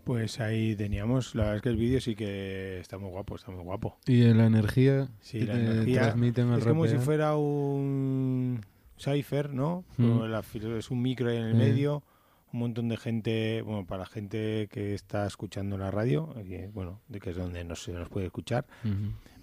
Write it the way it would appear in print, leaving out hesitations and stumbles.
Pues ahí teníamos, la verdad es que el vídeo sí que está muy guapo, está muy guapo. Y la energía Sí, que la te energía transmiten al es como si rapear. fuera un cipher, ¿no? Mm. Es un micro ahí en el Eh, medio, un montón de gente, bueno, para la gente que está escuchando la radio, bueno, de que es donde no se nos puede escuchar, ujú.